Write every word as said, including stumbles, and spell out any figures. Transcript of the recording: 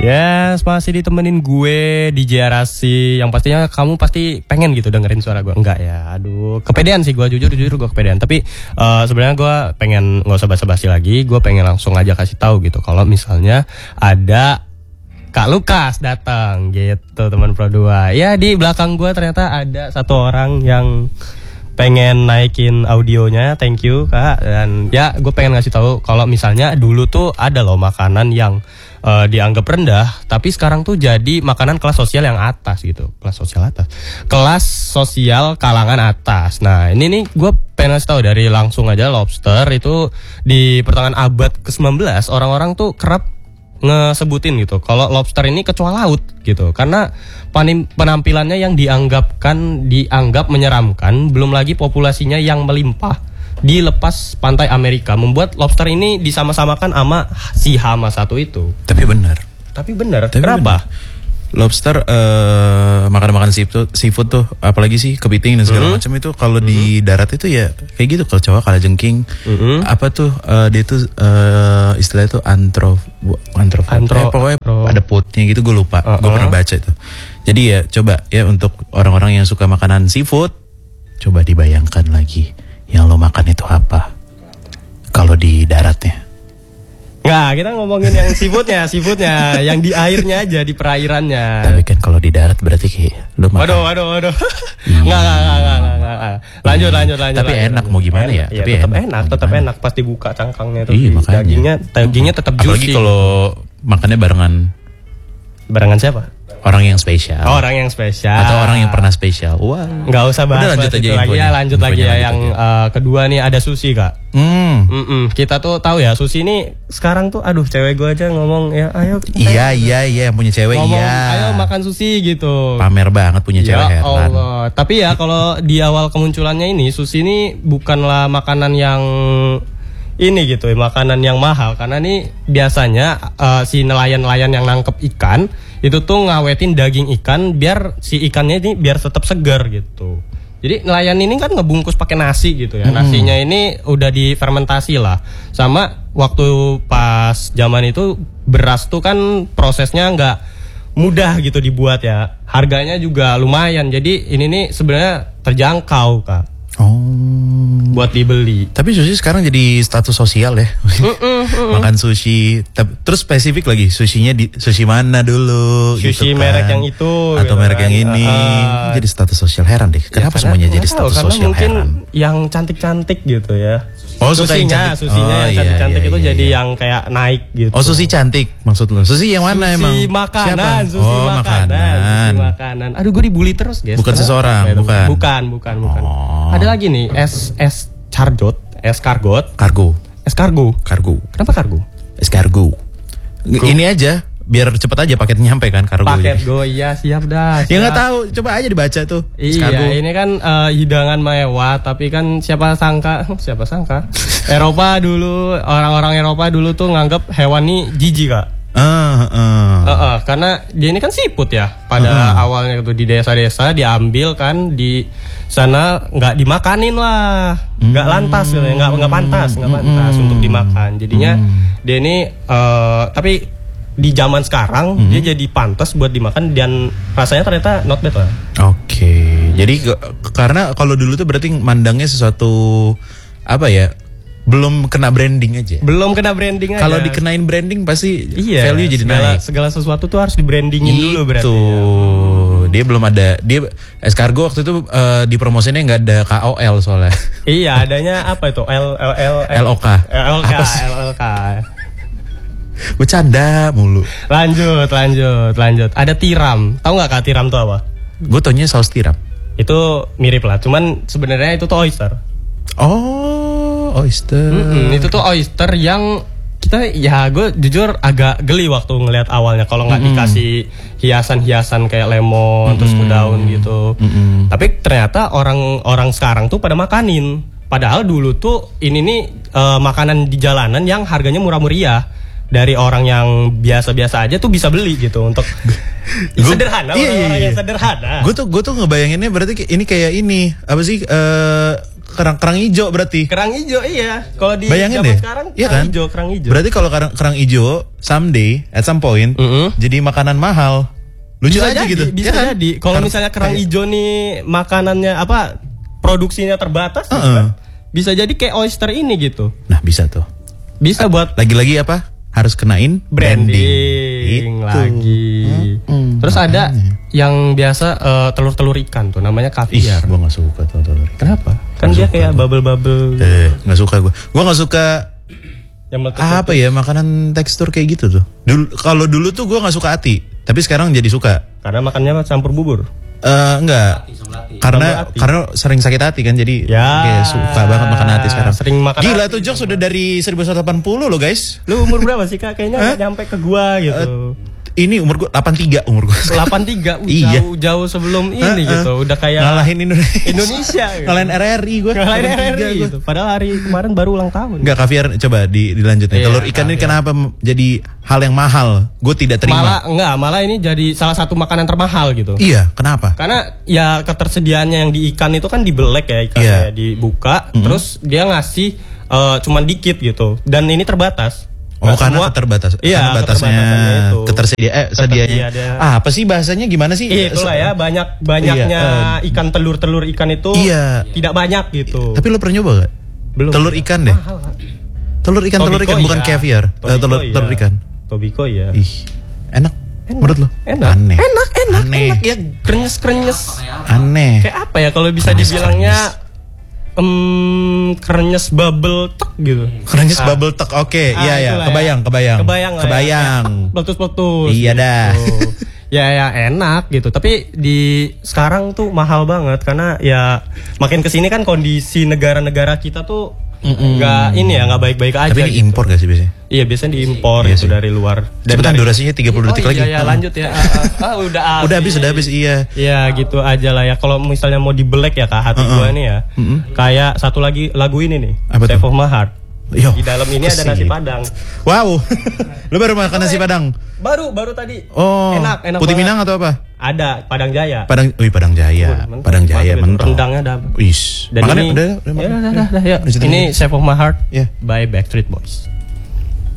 Yes, masih ditemenin gue di J R A C yang pastinya kamu pasti pengen gitu dengerin suara gue. Enggak ya, aduh, kepedean sih gue, jujur jujur gue kepedean. Tapi uh, sebenarnya gue pengen nggak usah basa-basi lagi, gue pengen langsung aja kasih tahu gitu. Kalau misalnya ada Kak Lukas datang gitu, teman Pro dua. Ya di belakang gue ternyata ada satu orang yang pengen naikin audionya, thank you Kak. Dan ya gue pengen ngasih tahu kalau misalnya dulu tuh ada loh makanan yang uh, dianggap rendah, tapi sekarang tuh jadi makanan kelas sosial yang atas gitu, kelas sosial atas, kelas sosial kalangan atas. Nah ini nih gue pengen ngasih tahu dari langsung aja, lobster itu di pertengahan abad ke sembilan belas orang-orang tuh kerap ngesebutin gitu kalau lobster ini kecoa laut gitu, karena penampilannya yang dianggapkan dianggap menyeramkan, belum lagi populasinya yang melimpah di lepas pantai Amerika membuat lobster ini disama-samakan sama si hama satu itu. Tapi benar. Tapi benar. Tapi Kenapa? Bener. Lobster uh, makan-makan seafood, seafood tuh apalagi sih kepiting dan segala mm-hmm. macam itu kalau mm-hmm. di darat itu ya kayak gitu, kalau cowok kala jengking mm-hmm. apa tuh uh, dia tuh uh, istilahnya tuh antro antro, antro eh, pokoknya antro. Ada potnya gitu, gue lupa, uh-uh. gue pernah baca itu. Jadi ya coba ya untuk orang-orang yang suka makanan seafood, coba dibayangkan lagi yang lo makan itu apa kalau di daratnya. Nggak, kita ngomongin yang seafoodnya, seafoodnya, yang di airnya aja, di perairannya. Tapi kan kalau di darat berarti kayak lu makan. Waduh, waduh, waduh. Nggak, nggak, nggak, nggak, nggak. Lanjut, lanjut, lanjut. Tapi lanjut, enak lanjut. mau gimana ya? Iya, tapi tetap enak, enak, tetap enak. Pas dibuka cangkangnya itu. Iya, makanya. Dagingnya, dagingnya tetap juicy. Apalagi kalau makannya barengan. Barengan siapa? Orang yang spesial. Oh, orang yang spesial. Atau orang yang pernah spesial. Wah. Nggak usah bahas. Udah lanjut aja lagi ya, lanjut infonya lagi ya. lanjut Yang uh, kedua nih ada sushi Kak. Hmm. Mm-mm. Kita tuh tahu ya sushi ini sekarang tuh, aduh cewek gue aja ngomong ya, ayo. Iya iya iya yang punya cewek ngomong, iya. Ayo makan sushi gitu. Pamer banget punya ya cewek, heran. Allah. Tapi ya kalau di awal kemunculannya ini sushi ini bukanlah makanan yang ini gitu, makanan yang mahal, karena nih biasanya uh, si nelayan-nelayan yang nangkep ikan itu tuh ngawetin daging ikan biar si ikannya ini biar tetap segar gitu. Jadi nelayan ini kan ngebungkus pakai nasi gitu ya. Hmm. Nasinya ini udah difermentasi lah. Sama waktu pas zaman itu beras tuh kan prosesnya nggak mudah gitu dibuat ya. Harganya juga lumayan. Jadi ini nih sebenarnya terjangkau Kak. Oh, buat dibeli. Tapi sushi sekarang jadi status sosial ya. Mm-mm, mm-mm. Makan sushi. Terus spesifik lagi, sushinya di sushi mana dulu? Sushi gitu kan. Merek yang itu atau gitu merek kan. yang ini. Uh, jadi status sosial, heran deh. Kenapa ya, semuanya jadi status tahu, sosial, mungkin heran? Yang cantik-cantik gitu ya. Oh, susinya, susinya oh, yang cantik-cantik iya, iya, itu iya, jadi iya. yang kayak naik gitu. Oh, sushi cantik maksud lu? Sushi yang mana sushi emang? Makanan, Siapa? sushi oh, makanan, makanan. sushi makanan. Aduh, gue dibully terus, guys. Bukan Kenapa? seseorang, bukan. Bukan, bukan, bukan. Oh. Ada lagi nih, es es chargot, es kargot, kargo, es kargo, kargo. Kenapa kargo? Es kargo. Ini aja. Biar cepet aja paketnya nyampe kan, kargo. Paket go, iya siap dah. Siap. Ya nggak tahu, coba aja dibaca tuh. Iya, kargo. Ini kan uh, hidangan mewah, tapi kan siapa sangka, siapa sangka, Eropa dulu, orang-orang Eropa dulu tuh nganggap hewan ini jijik Kak. Uh, uh. Uh, uh, karena dia ini kan siput ya. Pada uh. awalnya itu di desa-desa diambil kan, di sana nggak dimakanin lah, nggak lantas, nggak nggak pantas, nggak pantas mm. untuk dimakan. Jadinya mm. dia ini, uh, tapi di zaman sekarang mm-hmm. dia jadi pantas buat dimakan dan rasanya ternyata not bad lah. Oke, okay. Jadi ke, karena kalau dulu tuh berarti mandangnya sesuatu apa ya? Belum kena branding aja. Belum kena branding aja. Kalau dikenain branding pasti iya, value jadi segala, naik. Segala sesuatu tuh harus di brandingin itu. dulu berarti. Itu dia belum ada, dia escargot waktu itu uh, di promosinya nggak ada K O L soalnya. Iya, adanya apa itu? L L L L O K. L K L L K. Bercanda mulu. Lanjut, lanjut, lanjut. Ada tiram. Tahu nggak Kak tiram tuh apa? Gue taunya saus tiram. Itu mirip lah, cuman sebenarnya itu tuh oyster. Oh, oyster. Mm-mm, itu tuh oyster yang kita ya gue jujur agak geli waktu ngelihat awalnya kalau nggak mm-hmm. dikasih hiasan-hiasan kayak lemon mm-hmm. terus daun gitu. Mm-hmm. Tapi ternyata orang-orang sekarang tuh pada makanin. Padahal dulu tuh ini nih uh, makanan di jalanan yang harganya murah meriah. Dari orang yang biasa-biasa aja tuh bisa beli gitu untuk gua, sederhana, iya, orang-orang iya. yang sederhana. Gue tuh gue tuh ngebayanginnya berarti ini kayak ini apa sih uh, kerang kerang hijau berarti. Kerang hijau iya. Kalau di Bayangin zaman deh. sekarang Iya kerang kan? hijau, kerang hijau. Berarti kalau kerang kerang hijau someday at some point Mm-mm. jadi makanan mahal. Lucu bisa aja jadi, gitu. bisa Ya kan? jadi. Kalau Karena- misalnya kerang kayak- hijau nih makanannya apa produksinya terbatas, gitu Uh-uh. kan? Bisa jadi kayak oyster ini gitu. Nah, bisa tuh. Bisa buat Lagi-lagi apa? Harus kenain branding, Itu. lagi. Mm-mm. Terus ada yang biasa eh, telur-telur ikan tuh namanya Ih, kaviar. gua gak suka tuh telur. Kenapa? Kan Nggak dia suka kayak gua. bubble-bubble Eh, gak suka gua. Gua gak suka yang meletus. apa ya makanan tekstur kayak gitu tuh. Dulu kalau dulu tuh gua gak suka ati, tapi sekarang jadi suka. Karena makannya campur bubur. Eh enggak. Karena Sambal ati. karena sering sakit hati kan jadi Ya. kayak suka banget makan hati sekarang. Sering makan Gila hati. tuh Jok sudah dari seribu sembilan ratus delapan puluh loh guys. Lu umur berapa sih Kak? Kayaknya nggak nyampe ke gua gitu. Ini umur gua delapan puluh tiga umur gua. delapan puluh tiga uh, Iya. jauh jauh sebelum ini Heeh. gitu. Udah kayak Ngalahin Indonesia. Indonesia gitu. Ngalahin R R I gua. Ngalahin delapan puluh tiga R R I gua. gitu. Padahal hari kemarin baru ulang tahun. Enggak kaviar coba di, dilanjut nih. Iya, Telur ikan ini kaviar. kenapa m- jadi hal yang mahal? Gue tidak terima. Malah enggak, malah ini jadi salah satu makanan termahal gitu. Iya, kenapa? Karena ya ketersediaannya yang di ikan itu kan dibelek ya ikannya Iya. dibuka, terus dia ngasih eh, cuman dikit gitu. Dan ini terbatas. Oh, Nggak karena semua- keterbatas. Iya, karena batasnya keterbatasannya itu. ketersedia eh sedianya. Ketersediaan. Ah, apa sih bahasanya gimana sih? Iya, itulah ya banyak banyaknya Iya, ikan telur-telur ikan itu Iya. tidak banyak gitu. Tapi lo pernah nyoba gak? Belum. Telur ikan deh. Mahal, Kak. Telur ikan, telur Tobiko ikan bukan iya. caviar. Eh, Tobiko telur iya. telur ikan. Tobiko ya. Ih, enak. Menurut lo? Enak. Aneh. Enak, enak, Aneh. enak ya krenyes-krenyes. Aneh. Kayak apa ya kalau bisa Krenyes, dibilangnya em krenyes bubble tek gitu. Krenyes Ah. bubble tek. Oke, Ah, iya ya. itulah Kebayang, kebayang. Kebayang lah ya. Kebayang. Meletus-meletus. Iya dah. Ya ya enak gitu. Tapi di sekarang tuh mahal banget karena ya makin kesini kan kondisi negara-negara kita tuh nggak ini ya nggak baik-baik aja. Tapi ini gitu. impor gak sih biasanya? Iya biasanya diimpor Iya gitu sih. dari luar. Dan Cepetan dari- durasinya tiga puluh detik Oh, lagi. iya, ya, Ah. lanjut ya. Ah, ah, ah, udah habis. Udah habis, udah habis, iya. Ya gitu aja lah ya. Kalau misalnya mau dibelek ya kak hati Uh-uh. gua nih ya. Kayak satu lagi lagu ini nih. Apa tuh? Save of My Heart. Yo, Di dalam ini ada kesini. nasi padang. Wow. Lu baru makan nasi padang? Baru baru tadi. Oh. Enak enak. Putih banget. Minang atau apa? Ada Padang Jaya. Padang, wih Padang Jaya. Mantap, Padang Jaya mantap itu. mentol. Rendangnya ada. Wis. Dan Makannya ini, udah, udah ya, makan. udah, udah, udah, yuk. Lanjutin Ini lagi. Save of My Heart Iya. by Backstreet Boys.